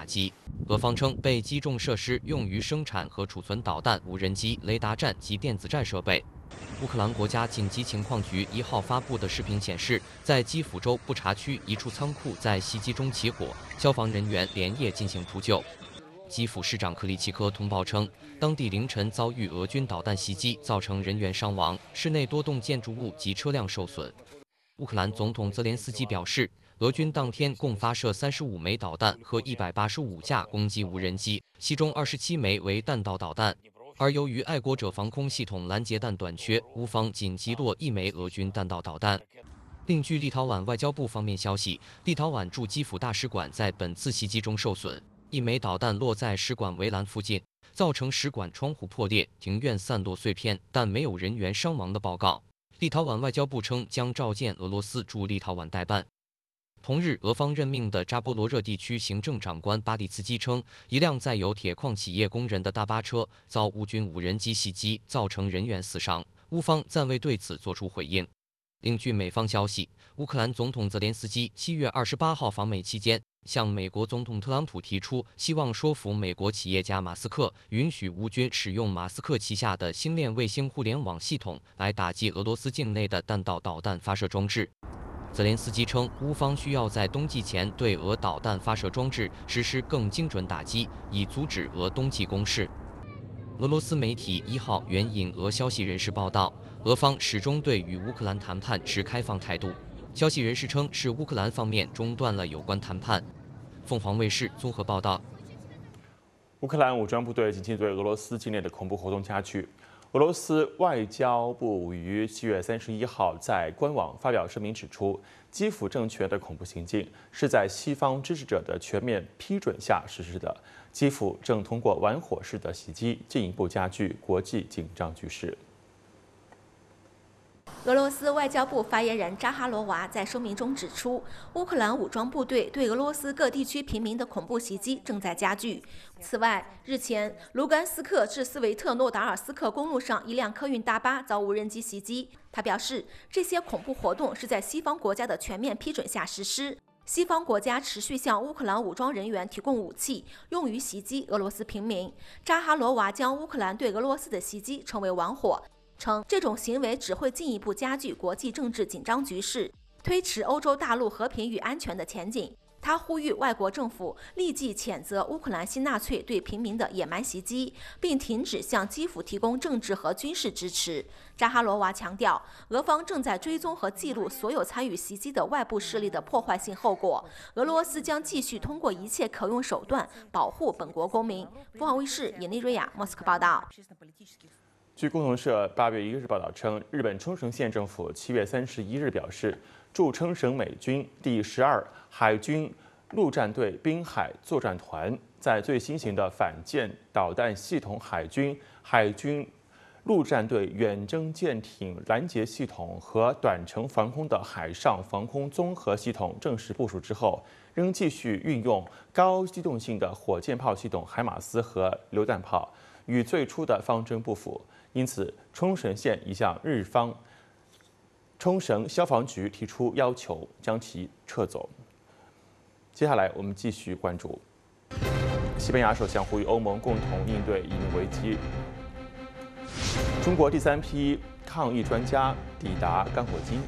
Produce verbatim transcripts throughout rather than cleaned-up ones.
击。俄方称被击中设施用于生产和储存导弹、无人机、雷达站及电子战设备。乌克兰国家紧急情况局一号发布的视频显示，在基辅州布查区一处仓库在袭击中起火，消防人员连夜进行扑救。基辅市长克里奇科通报称，当地凌晨遭遇俄军导弹袭击，造成人员伤亡，市内多栋建筑物及车辆受损。乌克兰总统泽连斯基表示，俄军当天共发射三十五枚导弹和一百八十五架攻击无人机，其中二十七枚为弹道导弹。而由于爱国者防空系统拦截弹短缺，乌方仅击落一枚俄军弹道导弹。另据立陶宛外交部方面消息，立陶宛驻基辅大使馆在本次袭击中受损。一枚导弹落在使馆围栏附近，造成使馆窗户破裂，庭院散落碎片，但没有人员伤亡的报告。立陶宛外交部称将召见俄罗斯驻立陶宛代办。同日，俄方任命的扎波罗热地区行政长官巴里茨基称，一辆载有铁矿企业工人的大巴车遭乌军无人机袭击，造成人员死伤。乌方暂未对此作出回应。另据美方消息，乌克兰总统泽连斯基七月二十八号访美期间，向美国总统特朗普提出，希望说服美国企业家马斯克允许乌军使用马斯克旗下的星链卫星互联网系统来打击俄罗斯境内的弹道导弹发射装置。泽连斯基称，乌方需要在冬季前对俄导弹发射装置实施更精准打击，以阻止俄冬季攻势。俄罗斯媒体一号援引俄消息人士报道，俄方始终对与乌克兰谈判持开放态度。消息人士称，是乌克兰方面中断了有关谈判。凤凰卫视综合报道。 乌克兰武装部队近期对俄罗斯境内的恐怖活动加剧。俄罗斯外交部于七月三十一号在官网发表声明指出，基辅政权的恐怖行径是在西方支持者的全面批准下实施的。基辅正通过玩火式的袭击，进一步加剧国际紧张局势。 俄罗斯外交部发言人扎哈罗娃在声明中指出，乌克兰武装部队对俄罗斯各地区平民的恐怖袭击正在加剧。此外，日前，卢甘斯克至斯维特诺达尔斯克公路上一辆客运大巴遭无人机袭击。他表示，这些恐怖活动是在西方国家的全面批准下实施。西方国家持续向乌克兰武装人员提供武器，用于袭击俄罗斯平民。扎哈罗娃将乌克兰对俄罗斯的袭击称为玩火，称这种行为只会进一步加剧国际政治紧张局势，推迟欧洲大陆和平与安全的前景。他呼吁外国政府立即谴责乌克兰新纳粹对平民的野蛮袭击，并停止向基辅提供政治和军事支持。扎哈罗娃强调，俄方正在追踪和记录所有参与袭击的外部势力的破坏性后果。俄罗斯将继续通过一切可用手段保护本国公民。凤凰卫视尹丽瑞亚莫斯科报道。 据共同社八月一日报道称，日本冲绳县政府七月三十一日表示，驻冲绳美军第十二海军陆战队滨海作战团在最新型的反舰导弹系统、海军海军陆战队远征舰艇拦截系统和短程防空的海上防空综合系统正式部署之后，仍继续运用高机动性的火箭炮系统海马斯和榴弹炮，与最初的方针不符。因此，冲绳县已向日方冲绳消防局提出要求，将其撤走。接下来，我们继续关注西班牙首相呼吁欧盟共同应对移民危机。中国第三批抗疫专家抵达刚果金。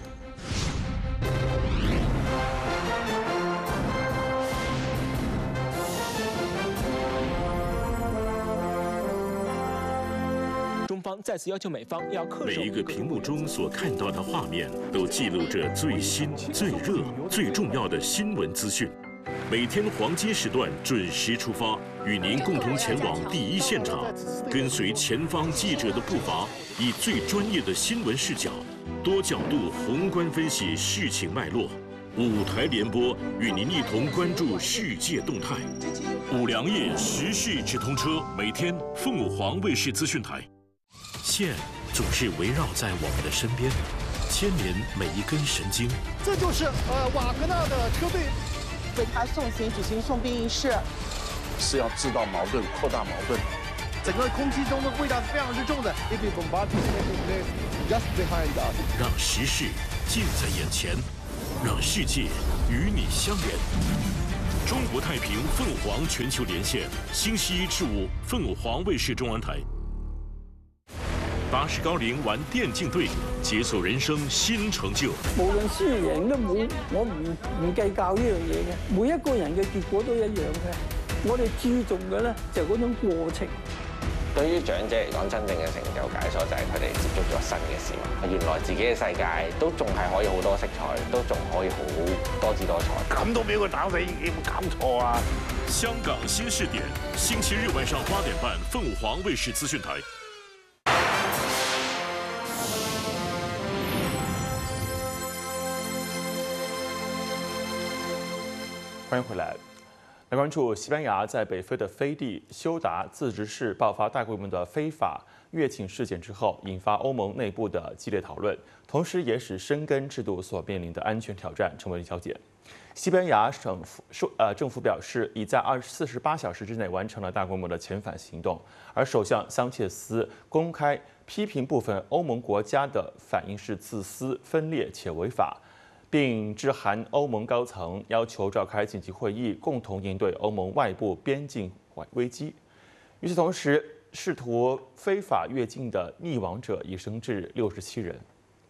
中方再次要求美方要恪守。 每一个屏幕中所看到的画面，都记录着最新、最热、最重要的新闻资讯。每天黄金时段准时出发，与您共同前往第一现场，跟随前方记者的步伐，以最专业的新闻视角，多角度宏观分析事情脉络。五台联播与您一同关注世界动态。五粮液时事直通车，每天凤凰卫视资讯台。线总是围绕在我们的身边，牵连每一根神经。 这就是呃瓦格纳的车队为他送行举行送殡仪式， 是要制造矛盾、扩大矛盾。 整个空气中的味道是非常之重的。 让时事近在眼前，让世界与你相连。 中国太平凤凰全球连线，星期一至五凤凰卫视中文台。八十高龄玩电竞队，解鎖人生新成就。 無論輸贏都冇，我唔唔計較呢樣嘢嘅。每一個人嘅結果都一樣嘅。我哋注重嘅咧就係嗰種過程。 對於長者嚟講，真正嘅成就解鎖就係佢哋接觸咗新嘅事物。原來自己嘅世界都仲係可以好多色彩，都仲可以好多姿多彩。 咁都俾佢打死，有冇搞錯啊？ 香港新視點，星期日晚上八點半，鳳凰衛視資訊台。 欢迎回来。来关注西班牙在北非的飞地休达自治市爆发大规模的非法越境事件之后，引发欧盟内部的激烈讨论，同时也使申根制度所面临的安全挑战成为了焦点。西班牙省府呃政府表示，已在二四十八小时之内完成了大规模的遣返行动，而首相桑切斯公开批评部分欧盟国家的反应是自私、分裂且违法。并致函欧盟高层，要求召开紧急会议，共同应对欧盟外部边境危机。与此同时，试图非法越境的溺亡者已升至六十七人。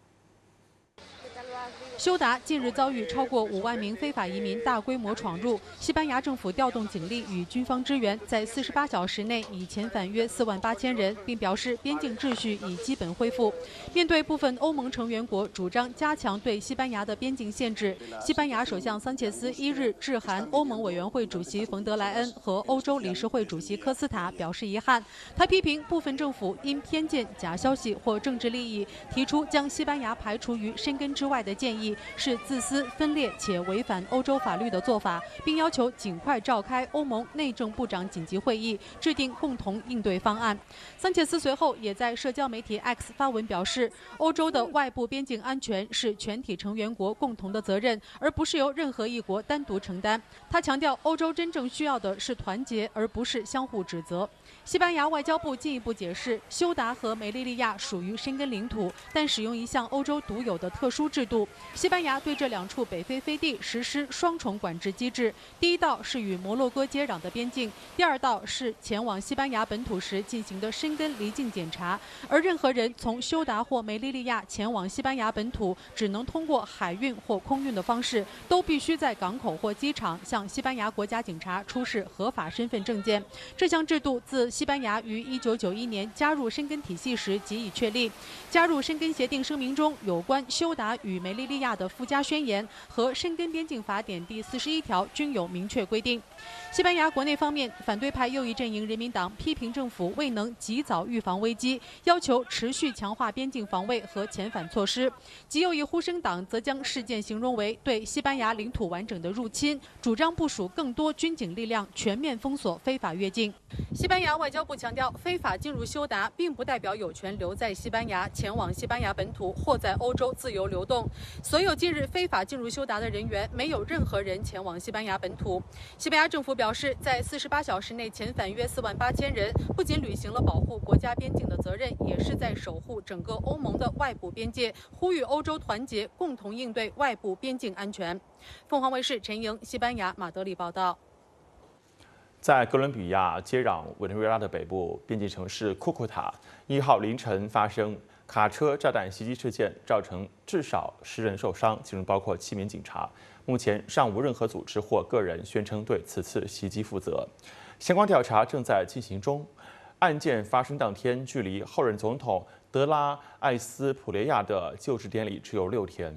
休达近日遭遇超过五万名非法移民大规模闯入，西班牙政府调动警力与军方支援，在四十八小时内已遣返约四万八千人，并表示边境秩序已基本恢复。面对部分欧盟成员国主张加强对西班牙的边境限制，西班牙首相桑切斯一日致函欧盟委员会主席冯德莱恩和欧洲理事会主席科斯塔，表示遗憾。他批评部分政府因偏见、假消息或政治利益，提出将西班牙排除于申根之外的建议。是自私、分裂且违反欧洲法律的做法，并要求尽快召开欧盟内政部长紧急会议，制定共同应对方案。桑切斯随后也在社交媒体 X 发文表示，欧洲的外部边境安全是全体成员国共同的责任，而不是由任何一国单独承担。他强调，欧洲真正需要的是团结，而不是相互指责。西班牙外交部进一步解释，休达和梅利利亚属于申根领土，但使用一项欧洲独有的特殊制度。西班牙对这两处北非飞地实施双重管制机制，第一道是与摩洛哥接壤的边境，第二道是前往西班牙本土时进行的申根离境检查。而任何人从休达或梅利利亚前往西班牙本土，只能通过海运或空运的方式，都必须在港口或机场向西班牙国家警察出示合法身份证件。这项制度自西班牙于一九九一年加入申根体系时即已确立。加入申根协定声明中有关休达与梅利利亚的附加宣言和申根边境法典第四十一条均有明确规定。西班牙国内方面，反对派右翼阵营人民党批评政府未能及早预防危机，要求持续强化边境防卫和遣返措施。极右翼呼声党则将事件形容为对西班牙领土完整的入侵，主张部署更多军警力量，全面封锁非法越境。西班牙外交部强调，非法进入休达并不代表有权留在西班牙，前往西班牙本土或在欧洲自由流动。所有近日非法进入休达的人员，没有任何人前往西班牙本土。西班牙政府表示，在四十八小时内遣返约四万八千人，不仅履行了保护国家边境的责任，也是在守护整个欧盟的外部边界，呼吁欧洲团结，共同应对外部边境安全。凤凰卫视陈莹，西班牙马德里报道。 在哥伦比亚接壤委内瑞拉的北部边境城市库库塔，一号凌晨发生卡车炸弹袭击事件，造成至少十人受伤，其中包括七名警察。目前尚无任何组织或个人宣称对此次袭击负责，相关调查正在进行中。案件发生当天，距离后任总统德拉艾斯普雷亚的就职典礼只有六天。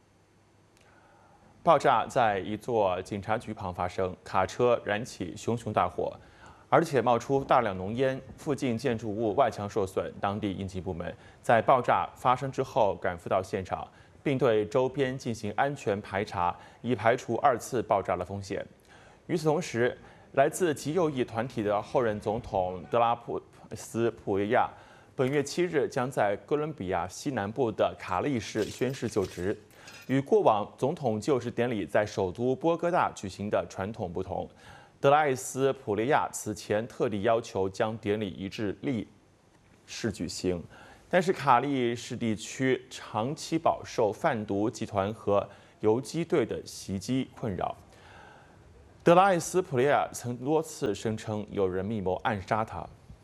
爆炸在一座警察局旁发生，卡车燃起熊熊大火，而且冒出大量浓烟，附近建筑物外墙受损。当地应急部门在爆炸发生之后赶赴到现场，并对周边进行安全排查，以排除二次爆炸的风险。与此同时，来自极右翼团体的后任总统德拉普斯普耶亚本月七日将在哥伦比亚西南部的卡利市宣誓就职。与过往总统就职典礼在首都波哥大举行的传统不同，德拉艾斯普雷亚此前特地要求将典礼移至利市举行，但是卡利市地区长期饱受贩毒集团和游击队的袭击困扰。 德拉艾斯普雷亚曾多次声称有人密谋暗杀他。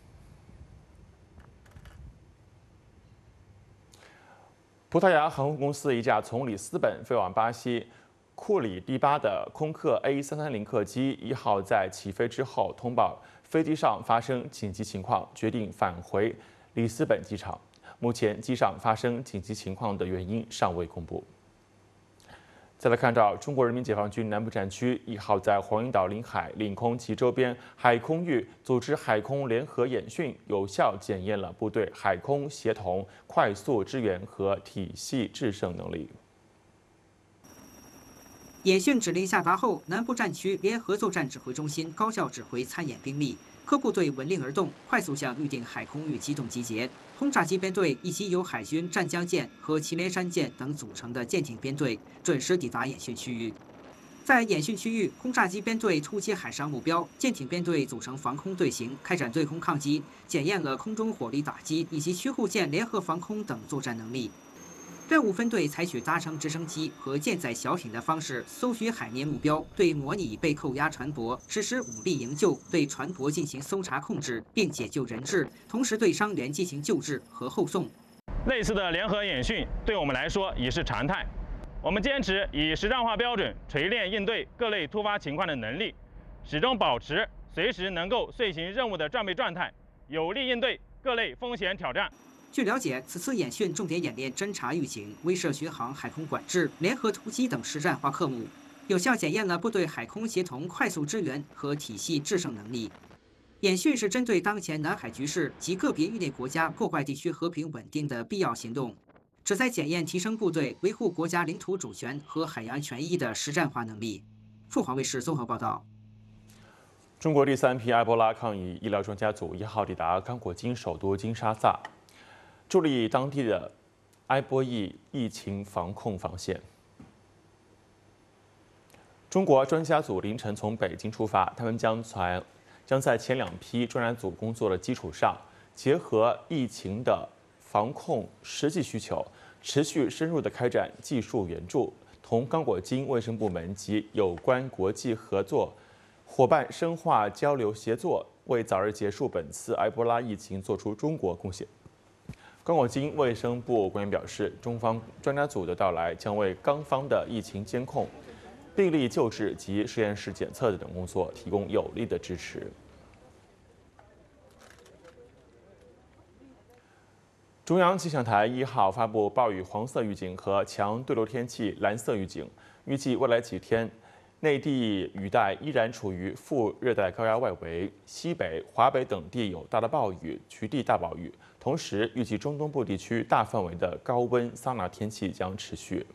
葡萄牙航空公司一架从里斯本飞往巴西库里蒂巴的空客 A 三三零客机一号在起飞之后通报飞机上发生紧急情况，决定返回里斯本机场。目前机上发生紧急情况的原因尚未公布。再来看到中国人民解放军南部战区一号在黄岩岛领海、领空及周边海空域组织海空联合演训，有效检验了部队海空协同、快速支援和体系制胜能力。 演训指令下达后，南部战区联合作战指挥中心高效指挥参演兵力，各部队闻令而动，快速向预定海空域机动集结。轰炸机编队以及由海军湛江舰和祁连山舰等组成的舰艇编队准时抵达演训区域。在演训区域，轰炸机编队突击海上目标，舰艇编队组成防空队形，开展对空抗击，检验了空中火力打击以及驱护舰联合防空等作战能力。任务分队采取搭乘直升机和舰载小艇的方式搜寻海面目标，对模拟被扣押船舶实施武力营救，对船舶进行搜查控制，并解救人质，同时对伤员进行救治和后送。 类似的联合演训对我们来说已是常态。我们坚持以实战化标准锤炼应对各类突发情况的能力，始终保持随时能够遂行任务的战备状态，有力应对各类风险挑战。 据了解，此次演训重点演练侦察预警、威慑巡航、海空管制、联合突击等实战化科目，有效检验了部队海空协同、快速支援和体系制胜能力。演训是针对当前南海局势及个别域内国家破坏地区和平稳定的必要行动，旨在检验提升部队维护国家领土主权和海洋权益的实战化能力。凤凰卫视综合报道。 中国第三批埃博拉抗疫医疗专家组一号抵达刚果金首都金沙萨，助力当地的埃博疫疫情防控防线。中国专家组凌晨从北京出发，他们将传将在前两批专家组工作的基础上，结合疫情的防控实际需求，持续深入地开展技术援助，同刚果金卫生部门及有关国际合作伙伴深化交流协作，为早日结束本次埃博拉疫情做出中国贡献。刚果金卫生部官员表示，中方专家组的到来将为刚方的疫情监控、病例救治及实验室检测等工作提供有力的支持。中央气象台一号发布暴雨黄色预警和强对流天气蓝色预警，预计未来几天，内地雨带依然处于副热带高压外围，西北、华北等地有大的暴雨、局地大暴雨。同时，预计中东部地区大范围的高温桑拿天气将持续。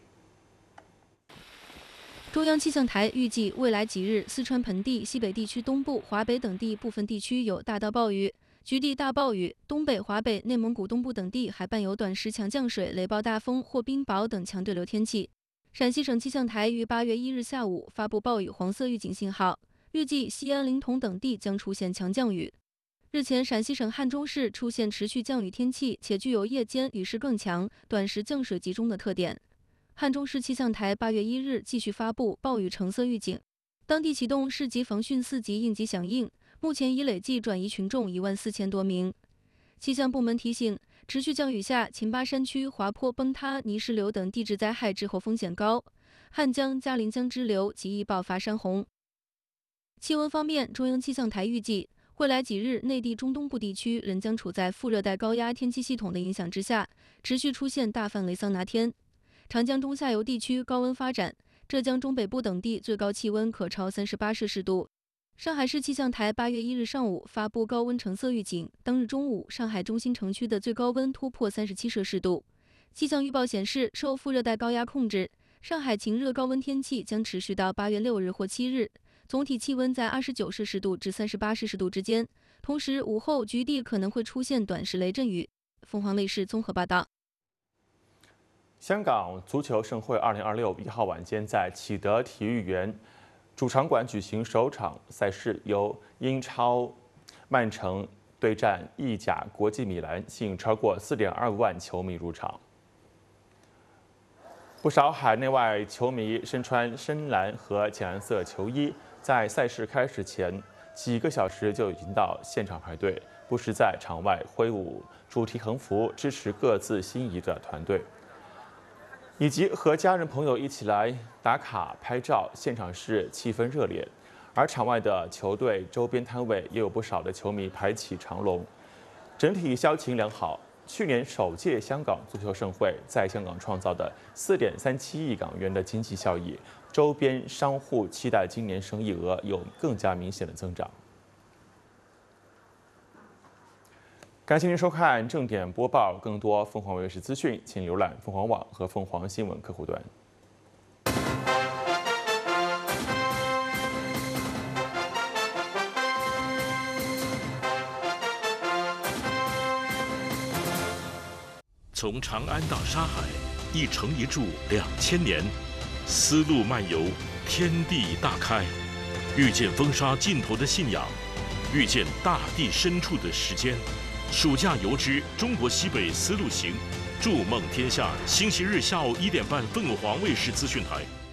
中央气象台预计，未来几日，四川盆地、西北地区东部、华北等地部分地区有大到暴雨、局地大暴雨，东北、华北、内蒙古东部等地还伴有短时强降水、雷暴大风或冰雹等强对流天气。陕西省气象台于八月一日下午发布暴雨黄色预警信号，预计西安、临潼等地将出现强降雨。日前，陕西省汉中市出现持续降雨天气，且具有夜间雨势更强、短时降水集中的特点。汉中市气象台八月一日继续发布暴雨橙色预警，当地启动市级防汛四级应急响应，目前已累计转移群众一万四千多名。气象部门提醒，持续降雨下，秦巴山区滑坡、崩塌、泥石流等地质灾害滞后风险高，汉江、嘉陵江支流极易爆发山洪。气温方面，中央气象台预计，未来几日，内地中东部地区仍将处在副热带高压天气系统的影响之下，持续出现大范围桑拿天。长江中下游地区高温发展，浙江中北部等地最高气温可超三十八摄氏度。上海市气象台八月一日上午发布高温橙色预警，当日中午，上海中心城区的最高温突破三十七摄氏度。气象预报显示，受副热带高压控制，上海晴热高温天气将持续到八月六日或七日。总体气温在二十九摄氏度至三十八摄氏度之间，同时午后局地可能会出现短时雷阵雨。凤凰卫视综合报道。 香港足球盛会二零二六一号晚间在启德体育园主场馆举行首场赛事，由英超曼城对战意甲国际米兰，吸引超过四点二万球迷入场。不少海内外球迷身穿深蓝和浅蓝色球衣， 在赛事开始前几个小时就已经到现场排队，不时在场外挥舞主题横幅，支持各自心仪的团队，以及和家人朋友一起来打卡拍照，现场是气氛热烈。而场外的球队周边摊位也有不少的球迷排起长龙，整体销情良好。去年首届香港足球盛会在香港创造的四点三七亿港元的经济效益，周边商户期待今年生意额有更加明显的增长。感谢您收看正点播报，更多凤凰卫视资讯，请浏览凤凰网和凤凰新闻客户端。 从长安到沙海，一城一柱两千年，丝路漫游，天地大开，遇见风沙尽头的信仰，遇见大地深处的时间。暑假游之中国西北丝路行，筑梦天下。星期日下午一点半，凤凰卫视资讯台。